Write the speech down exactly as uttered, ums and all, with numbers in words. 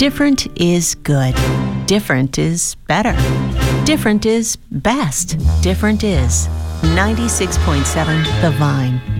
Different is good. Different is better. Different is best. Different is ninety-six point seven The Vine.